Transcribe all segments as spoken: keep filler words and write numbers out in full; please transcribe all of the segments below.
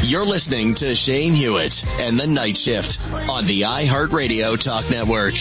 You're listening to Shane Hewitt and the Night Shift on the iHeartRadio Talk Network.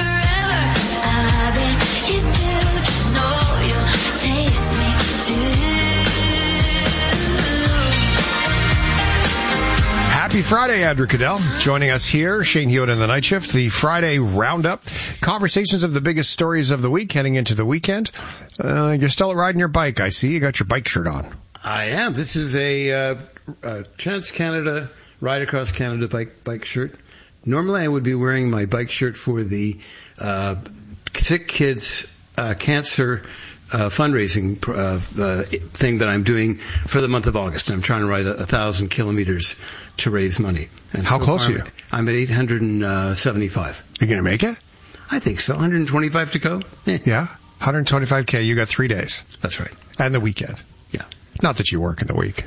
Happy Friday, Andrew Cadell. Joining us here, Shane Hewitt and the Night Shift, the Friday Roundup. Conversations of the biggest stories of the week heading into the weekend. Uh, you're still riding your bike, I see. You got your bike shirt on. I am. This is a, uh, a Trans-Canada, Ride Across Canada bike bike shirt. Normally I would be wearing my bike shirt for the uh, Sick Kids uh, Cancer Uh, fundraising uh, uh, thing that I'm doing for the month of August. I'm trying to ride a, a thousand kilometers to raise money. And How so close far, are you? I'm at eight hundred seventy-five. You going to make it? I think so. one hundred twenty-five to go. Eh. Yeah. one hundred twenty-five K. You got three days. That's right. And the weekend. Yeah. Not that you work in the week.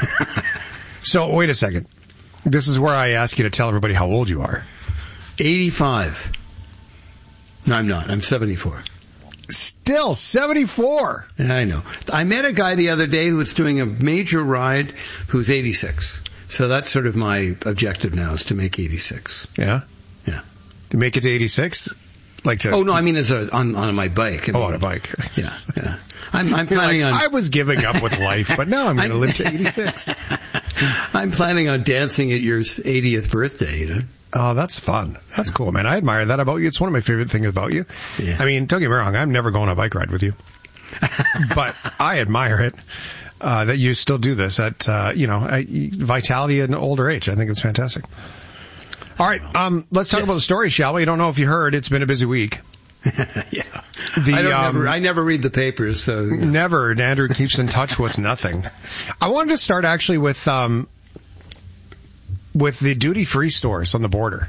So, wait a second. This is where I ask you to tell everybody how old you are. eighty-five. No, I'm not. I'm seventy-four. Still seventy-four. I know. I met a guy the other day who was doing a major ride who's eighty-six. So that's sort of my objective now, is to make eighty-six. Yeah? Yeah. To make it to eighty-six? Like to... Oh, no, I mean as a, on, on my bike. I mean, oh, on a bike. Yeah, yeah. I'm, I'm planning like, on... I was giving up with life, but now I'm going to live to eighty-six. I'm planning on dancing at your eightieth birthday, you know? Oh, that's fun. That's cool, man. I admire that about you. It's one of my favorite things about you. Yeah. I mean, don't get me wrong. I'm never going on a bike ride with you. But I admire it, uh, that you still do this at, uh, you know, uh, vitality at an older age. I think it's fantastic. All right. Um, let's talk yes. about the story, shall we? I don't know if you heard. It's been a busy week. Yeah. The, I, don't um, never, I never read the papers, so. You know. Never. Andrew keeps in touch with nothing. I wanted to start actually with, um, with the duty-free stores on the border.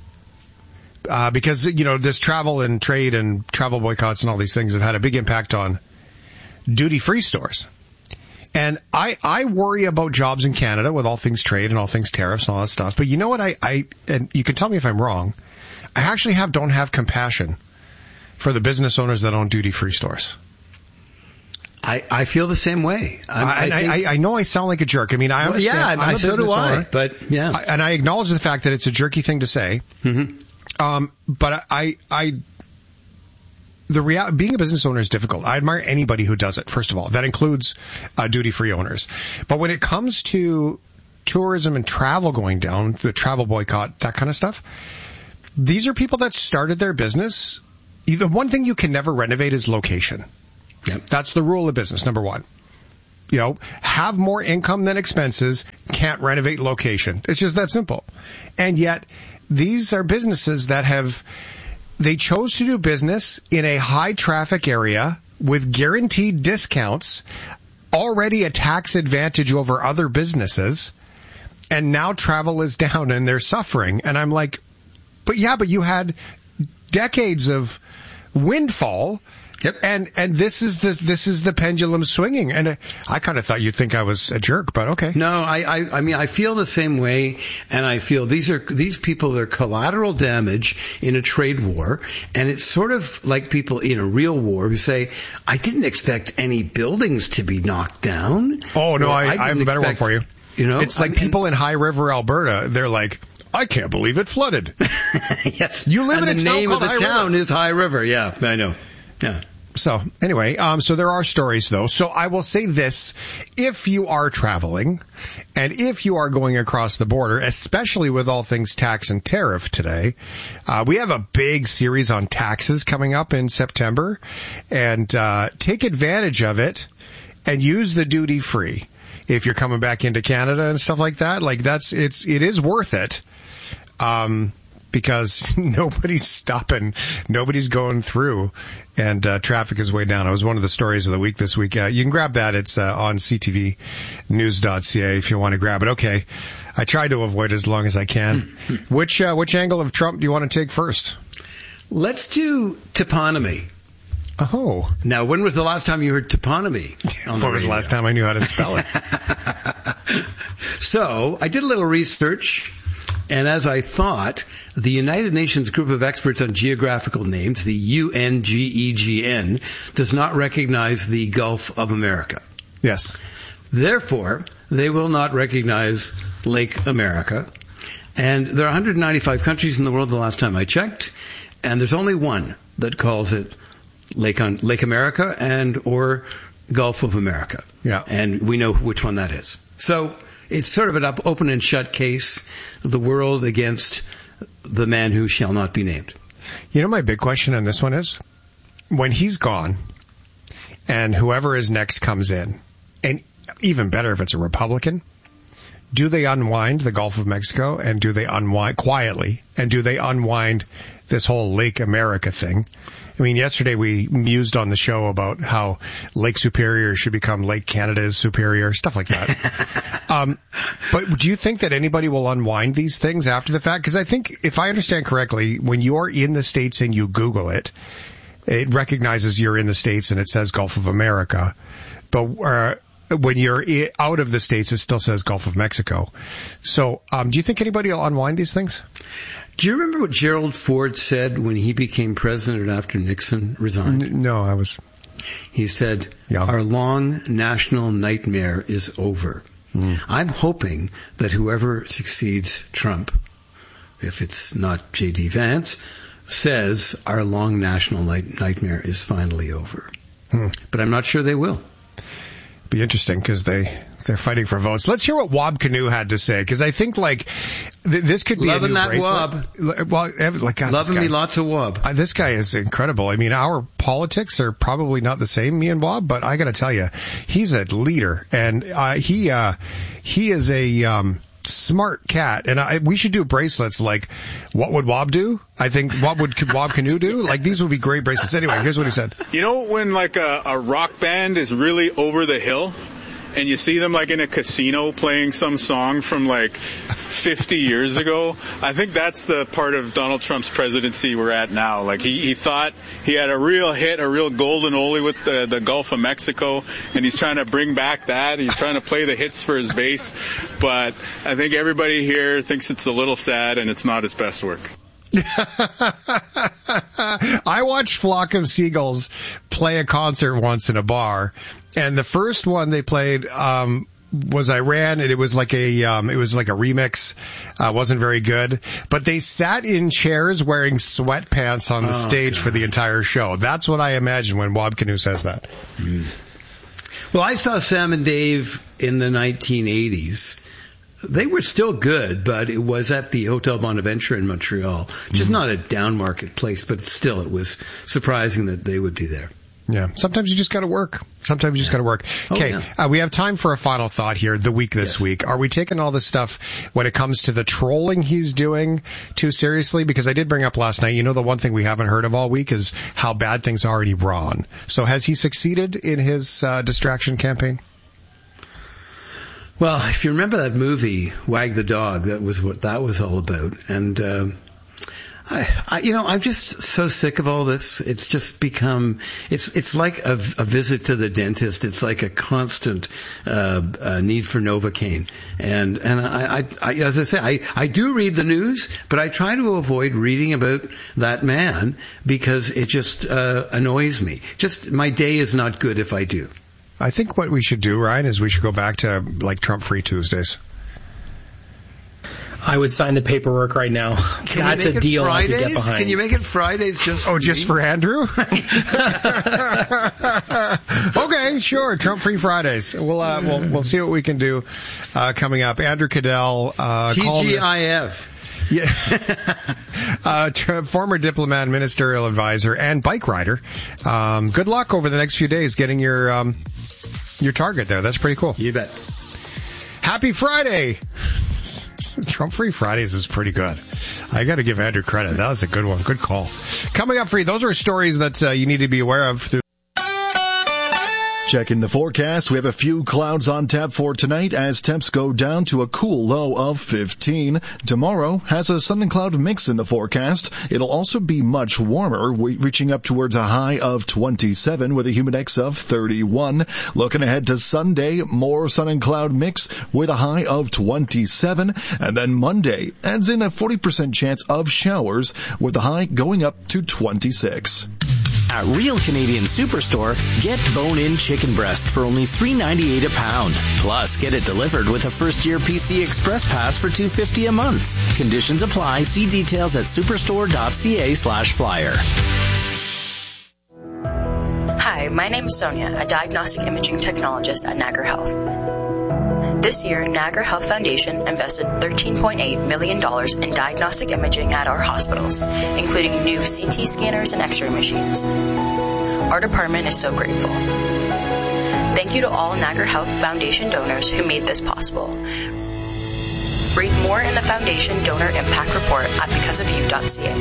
Uh, because, you know, this travel and trade and travel boycotts and all these things have had a big impact on duty-free stores. And I, I worry about jobs in Canada with all things trade and all things tariffs and all that stuff. But you know what? I, I, and you can tell me if I'm wrong. I actually have, don't have compassion for the business owners that own duty-free stores. I, I feel the same way. I, I, I, think, I, I know I sound like a jerk. I mean, I understand. Well, yeah, I'm I, a so do I. owner, but yeah, I, and I acknowledge the fact that it's a jerky thing to say. Mm-hmm. Um, but I, I, the real being a business owner is difficult. I admire anybody who does it. First of all, that includes uh, duty-free owners. But when it comes to tourism and travel going down, the travel boycott, that kind of stuff, these are people that started their business. The one thing you can never renovate is location. Yep. That's the rule of business, number one. You know, have more income than expenses, can't renovate location. It's just that simple. And yet, these are businesses that have, they chose to do business in a high traffic area with guaranteed discounts, already a tax advantage over other businesses, and now travel is down and they're suffering. And I'm like, but yeah, but you had decades of windfall. Yep. And and this is the this is the pendulum swinging, and uh, I kind of thought you'd think I was a jerk, but okay. No, I, I I mean I feel the same way, and I feel these are these people are collateral damage in a trade war, and it's sort of like people in a real war who say, I didn't expect any buildings to be knocked down. Oh no, I, I, I have a better expect, one for you. You know, it's like I mean, people in High River, Alberta. They're like, I can't believe it flooded. Yes, you live and in a the town name called of the High town River. is High River. Yeah, I know. Yeah. So anyway, um, so there are stories though. So I will say this, if you are traveling and if you are going across the border, especially with all things tax and tariff today, uh, we have a big series on taxes coming up in September, and, uh, take advantage of it and use the duty free if you're coming back into Canada and stuff like that. Like that's, it's, it is worth it. Um, because nobody's stopping, nobody's going through, and uh, traffic is way down. It was one of the stories of the week this week. Uh, you can grab that. It's uh, on c t v news dot c a if you want to grab it. Okay, I try to avoid it as long as I can. which uh, which angle of Trump do you want to take first? Let's do toponymy. Oh. Now, when was the last time you heard toponymy? When was the last time I knew how to spell it? So, I did a little research, and as I thought, the United Nations Group of Experts on Geographical Names, the U N G E G N, does not recognize the Gulf of America. Yes. Therefore, they will not recognize Lake America. And there are one hundred ninety-five countries in the world the last time I checked, and there's only one that calls it Lake on, Lake America and or Gulf of America. Yeah. And we know which one that is. So it's sort of an up, open and shut case, the world against the man who shall not be named. You know, my big question on this one is, when he's gone and whoever is next comes in, and even better if it's a Republican, do they unwind the Gulf of Mexico, and do they unwind quietly, and do they unwind this whole Lake America thing? I mean, yesterday we mused on the show about how Lake Superior should become Lake Canada's Superior, stuff like that. um, but do you think that anybody will unwind these things after the fact? Because I think, if I understand correctly, when you're in the States and you Google it, it recognizes you're in the States and it says Gulf of America. But uh, when you're out of the States, it still says Gulf of Mexico. So um, do you think anybody will unwind these things? Do you remember what Gerald Ford said when he became president after Nixon resigned? N- no, I was... He said, yeah. Our long national nightmare is over. Mm. I'm hoping that whoever succeeds Trump, if it's not J D Vance, says our long national night- nightmare is finally over. Hmm. But I'm not sure they will. Be interesting because they they're fighting for votes. Let's hear what Wab Kinew had to say, because I think like th- this could be loving a new that bracelet. Wab. Well, like God, loving guy, me lots of Wab. Uh, this guy is incredible. I mean, our politics are probably not the same, me and Wab, but I got to tell you, he's a leader, and uh, he uh, he is a um, smart cat, and I, we should do bracelets like, what would Wab do? I think, what would Wab Kinew do? Like, these would be great bracelets. Anyway, here's what he said. You know when like a, a rock band is really over the hill, and you see them like in a casino playing some song from like fifty years ago? I think that's the part of Donald Trump's presidency we're at now. Like he, he thought he had a real hit, a real golden oldie with the, the Gulf of Mexico, and he's trying to bring back that. He's trying to play the hits for his base. But I think everybody here thinks it's a little sad and it's not his best work. I watched Flock of Seagulls play a concert once in a bar, and the first one they played um was Iran, and it was like a um it was like a remix. Uh wasn't very good, but they sat in chairs wearing sweatpants on the oh, stage God. for the entire show. That's what I imagine when Wab Kinew says that. Mm. Well, I saw Sam and Dave in the nineteen eighties. They were still good, but it was at the Hotel Bonaventure in Montreal, which is mm-hmm. not a down market place, but still it was surprising that they would be there. Yeah. Sometimes you just got to work. Sometimes you just got to work. Okay. Oh, yeah. uh, we have time for a final thought here. The week this yes. week. Are we taking all this stuff when it comes to the trolling he's doing too seriously? Because I did bring up last night, you know, the one thing we haven't heard of all week is how bad things are in Iran. So has he succeeded in his uh, distraction campaign? Well, if you remember that movie, Wag the Dog, that was what that was all about. And, uh, I, I, you know, I'm just so sick of all this. It's just become, it's, it's like a, a visit to the dentist. It's like a constant, uh, uh need for Novocaine. And, and I, I, I, as I say, I, I do read the news, but I try to avoid reading about that man because it just, uh, annoys me. Just, my day is not good if I do. I think what we should do, Ryan, is we should go back to like Trump-free Tuesdays. I would sign the paperwork right now. Can That's a deal I could get behind. Can you make it Fridays just for Oh, just me? for Andrew? Okay, sure. Trump-free Fridays. We'll, uh, we'll, we'll see what we can do, uh, coming up. Andrew Cadell, uh, T G I F. Yeah. uh, tr- former diplomat, ministerial advisor, and bike rider. Um, good luck over the next few days getting your, um, your target there. That's pretty cool. You bet. Happy Friday. Trump-free Fridays is pretty good. I got to give Andrew credit. That was a good one. Good call. Coming up for you, those are stories that uh, you need to be aware of through. Checking the forecast, we have a few clouds on tap for tonight as temps go down to a cool low of fifteen. Tomorrow has a sun and cloud mix in the forecast. It'll also be much warmer, reaching up towards a high of twenty-seven with a humidex of thirty-one. Looking ahead to Sunday, more sun and cloud mix with a high of twenty-seven. And then Monday adds in a forty percent chance of showers with the high going up to twenty-six. At Real Canadian Superstore, get bone-in chicken breast for only three ninety-eight a pound. Plus, get it delivered with a first-year P C Express Pass for two fifty a month. Conditions apply. See details at superstore.ca slash flyer. Hi, my name is Sonia, a diagnostic imaging technologist at Niagara Health. This year, Niagara Health Foundation invested thirteen point eight million dollars in diagnostic imaging at our hospitals, including new C T scanners and X-ray machines. Our department is so grateful. Thank you to all Niagara Health Foundation donors who made this possible. Read more in the Foundation Donor Impact Report at because of you dot c a.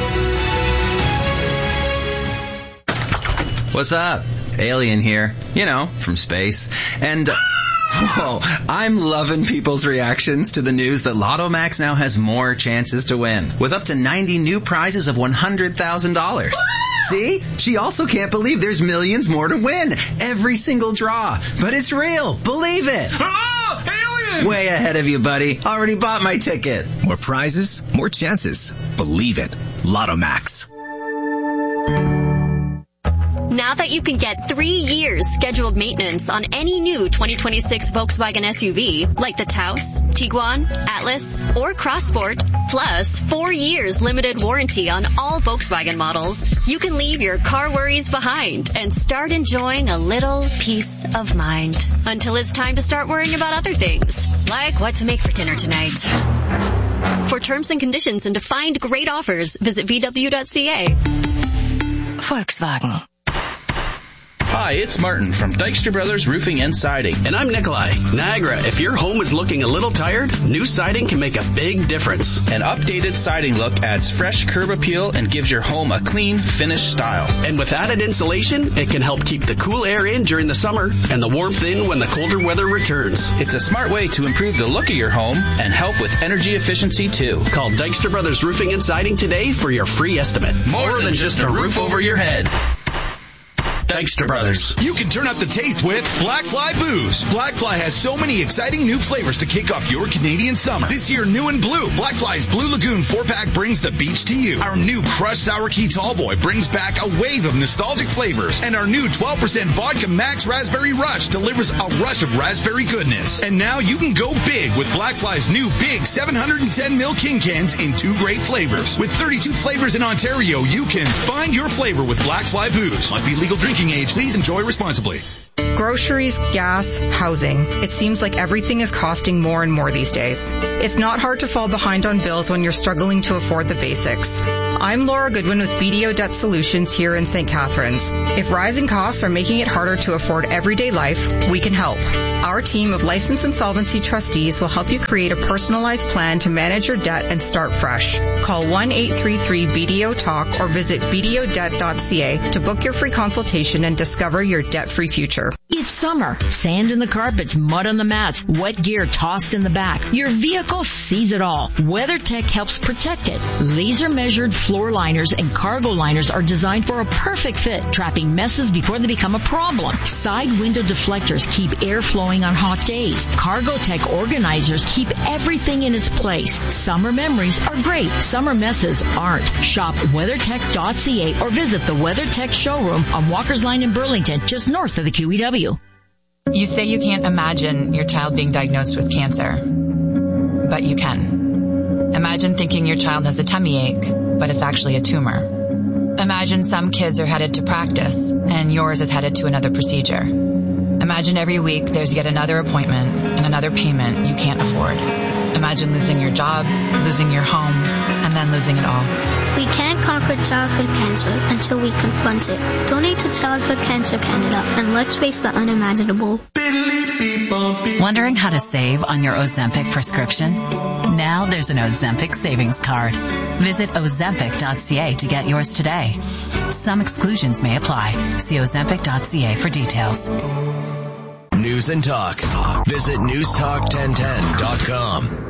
What's up? Alien here. You know, from space. And... Uh, Whoa, I'm loving people's reactions to the news that Lotto Max now has more chances to win, with up to ninety new prizes of one hundred thousand dollars. See? She also can't believe there's millions more to win. Every single draw. But it's real. Believe it. Oh, alien! Way ahead of you, buddy. Already bought my ticket. More prizes, more chances. Believe it. Lotto Max. Now that you can get three years scheduled maintenance on any new twenty twenty-six Volkswagen S U V, like the Taos, Tiguan, Atlas, or Crossport, plus four years limited warranty on all Volkswagen models, you can leave your car worries behind and start enjoying a little peace of mind until it's time to start worrying about other things, like what to make for dinner tonight. For terms and conditions and to find great offers, visit v w dot c a. Volkswagen. Hi, it's Martin from Dykstra Brothers Roofing and Siding. And I'm Nikolai. Niagara, if your home is looking a little tired, new siding can make a big difference. An updated siding look adds fresh curb appeal and gives your home a clean, finished style. And with added insulation, it can help keep the cool air in during the summer and the warmth in when the colder weather returns. It's a smart way to improve the look of your home and help with energy efficiency, too. Call Dykstra Brothers Roofing and Siding today for your free estimate. More, More than, than just a roof over your head. Dykstra Brothers. You can turn up the taste with Black Fly Booze. Black Fly has so many exciting new flavors to kick off your Canadian summer. This year, new and blue, Black Fly's Blue Lagoon four-pack brings the beach to you. Our new Crushed Sour Key Tallboy brings back a wave of nostalgic flavors. And our new twelve percent Vodka Max Raspberry Rush delivers a rush of raspberry goodness. And now you can go big with Black Fly's new big seven hundred ten milliliter King Cans in two great flavors. With thirty-two flavors in Ontario, you can find your flavor with Black Fly Booze. Must be legal drinking age. Please enjoy responsibly. Groceries, gas, housing. It seems like everything is costing more and more these days. It's not hard to fall behind on bills when you're struggling to afford the basics. I'm Laura Goodwin with B D O Debt Solutions here in Saint Catharines. If rising costs are making it harder to afford everyday life, we can help. Our team of licensed insolvency trustees will help you create a personalized plan to manage your debt and start fresh. Call one eight three three B D O talk or visit b d o debt dot c a to book your free consultation and discover your debt-free future. It's summer. Sand in the carpets, mud on the mats, wet gear tossed in the back. Your vehicle sees it all. WeatherTech helps protect it. Laser-measured floor liners and cargo liners are designed for a perfect fit, trapping messes before they become a problem. Side window deflectors keep air flowing on hot days. CargoTech organizers keep everything in its place. Summer memories are great. Summer messes aren't. Shop weather tech dot c a or visit the WeatherTech showroom on Walker's Line in Burlington, just north of the Q E W. You say you can't imagine your child being diagnosed with cancer, but you can. Imagine thinking your child has a tummy ache, but it's actually a tumor. Imagine some kids are headed to practice, and yours is headed to another procedure. Imagine every week there's yet another appointment and another payment you can't afford. Imagine losing your job, losing your home, and then losing it all. We can't conquer childhood cancer until we confront it. Donate to Childhood Cancer Canada, and let's face the unimaginable. Wondering how to save on your Ozempic prescription? Now there's an Ozempic savings card. Visit ozempic dot c a to get yours today. Some exclusions may apply. See ozempic dot c a for details. News and Talk. Visit news talk ten ten dot com.